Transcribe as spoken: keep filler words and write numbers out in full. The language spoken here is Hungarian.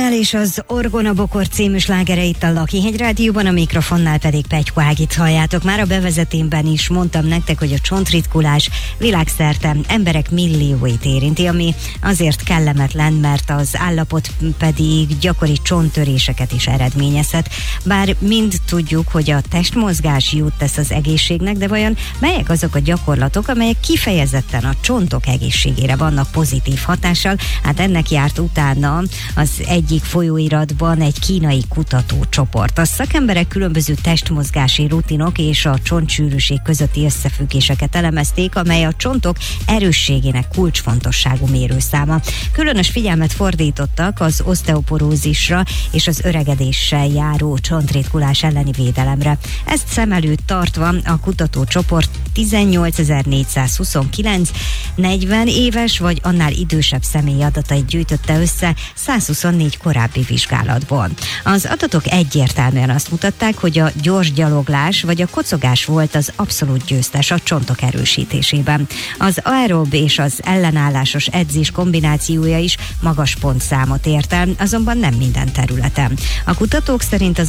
Adele és az Orgona Bokor című slágere itt a Lakihegy Rádióban, a mikrofonnál pedig Pettyko Ágit halljátok. Már a bevezetőmben is mondtam nektek, hogy a csontritkulás világszerte emberek millióit érinti, ami azért kellemetlen, mert az állapot pedig gyakori csonttöréseket is eredményezhet. Bár mind tudjuk, hogy a testmozgás jót tesz az egészségnek, de vajon melyek azok a gyakorlatok, amelyek kifejezetten a csontok egészségére vannak pozitív hatással? Hát ennek járt utána az egyik folyóiratban egy kínai kutatócsoport. A szakemberek különböző testmozgási rutinok és a csontsűrűség közötti összefüggéseket elemezték, amely a csontok erősségének kulcsfontosságú mérőszáma. Különös figyelmet fordítottak az oszteoporózisra és az öregedéssel járó csontritkulás elleni védelemre. Ezt szem előtt tartva a kutatócsoport tizennyolcezer-négyszázhuszonkilenc negyven éves vagy annál idősebb személy adatait gyűjtötte össze százhuszonnégy korábbi vizsgálatból. Az adatok egyértelműen azt mutatták, hogy a gyors gyaloglás vagy a kocogás volt az abszolút győztes a csontok erősítésében. Az aerob és az ellenállásos edzés kombinációja is magas pontszámot ért el, azonban nem minden területen. A kutatók szerint az